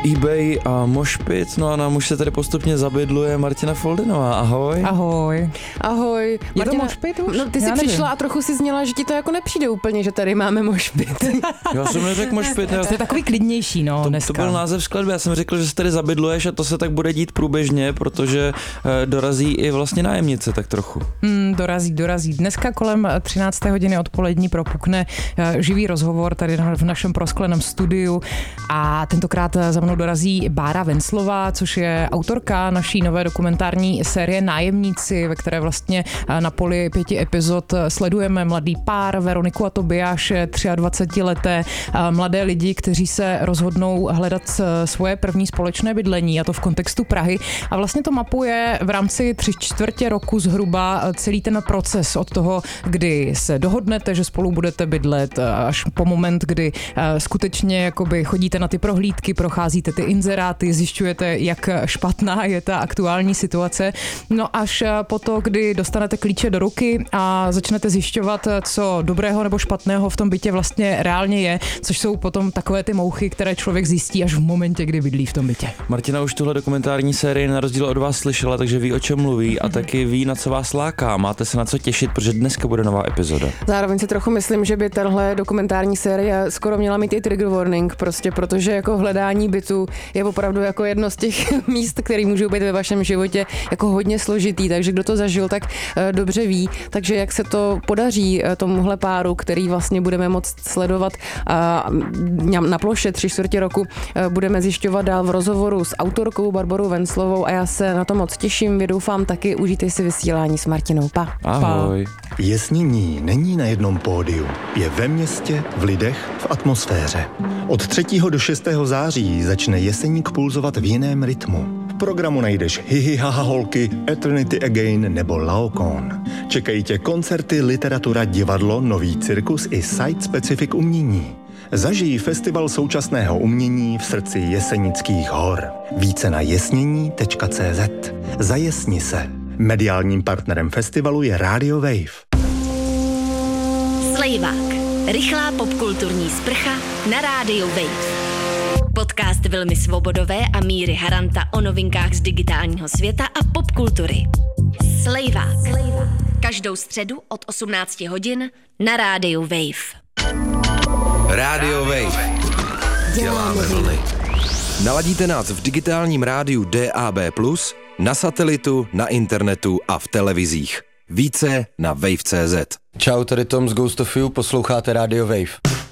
eBay a Moshpit, no a nám už se tady postupně zabydluje Martina Foldinová. Ahoj. Ahoj. Ahoj. Je to Moshpit už? No, ty jsi přišla a trochu si zněla, že ti to jako nepřijde úplně, že tady máme Moshpit. Já jsem neřekl Moshpit. To je takový klidnější, no, dneska. To byl název skladby, já jsem řekl, že se tady zabydluješ a to se tak bude dít průběžně, protože dorazí i vlastně nájemnice tak trochu. Dorazí. Dneska kolem 13. hodiny odpolední propukne živý rozhovor tady v našem proskleném studiu a tentokrát za mnou dorazí Bára Venclová, což je autorka naší nové dokumentární série Nájemníci, ve které vlastně na poli 5 epizod sledujeme mladý pár, Veroniku a Tobiáše, 23leté mladé lidi, kteří se rozhodnou hledat svoje první společné bydlení, a to v kontextu Prahy. A vlastně to mapuje v rámci 3/4 roku zhruba celý ten proces od toho, kdy se dohodnete, že spolu budete bydlet, až po moment, kdy skutečně jakoby chodíte na ty prohlídky, procházíte ty inzeráty, zjišťujete, jak špatná je ta aktuální situace. No až po to, kdy dostanete klíče do ruky a začnete zjišťovat, co dobrého nebo špatného v tom bytě vlastně reálně je, což jsou potom takové ty mouchy, které člověk zjistí až v momentě, kdy bydlí v tom bytě. Martina už tuhle dokumentární sérii na rozdíl od vás slyšela, takže ví, o čem mluví a taky ví, na co vás láká. Máte se na co těšit, protože dneska bude nová epizoda. Zároveň si trochu myslím, že by tenhle dokumentární série skoro měla mít i trigger warning, prostě protože jako hledání bytu je opravdu jako jedno z těch míst, které můžou být ve vašem životě jako hodně složitý, takže kdo to zažil, tak dobře ví. Takže jak se to podaří tomuhle páru, který vlastně budeme moct sledovat na ploše 3/4 roku, budeme zjišťovat dál v rozhovoru s autorkou Barborou Venclovou a já se na to moc těším. Vy doufám taky, užijte si vysílání s Martinou. Pa. Ahoj. Jesnění není na jednom pódiu. Je ve městě, v lidech, v atmosféře. Od 3. do 6. září začne Jeseník pulzovat v jiném rytmu. V programu najdeš Hihi haha holky, Eternity Again nebo Laocoon. Čekají tě koncerty, literatura, divadlo, nový cirkus i site-specific umění. Zažij festival současného umění v srdci Jesenických hor. Více na jesnění.cz. Zajesni se. Mediálním partnerem festivalu je Radio Wave. Slejvák. Rychlá popkulturní sprcha na rádiu Wave. Podcast Vilmy Svobodové a Míry Haranta o novinkách z digitálního světa a popkultury. Slejvák. Každou středu od 18 hodin na rádiu Wave. Radio Wave. Děláme vlny. Naladíte nás v digitálním rádiu DAB+, na satelitu, na internetu a v televizích. Více na wave.cz. Čau, tady Tom z Ghost of You, posloucháte Radio Wave.